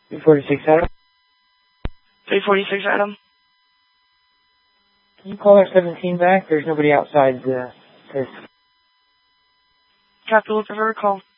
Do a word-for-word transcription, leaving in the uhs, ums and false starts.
three forty-six, Adam. three forty-six, Adam. Can you call our seventeen back? There's nobody outside the... this. Captain, looking for a call.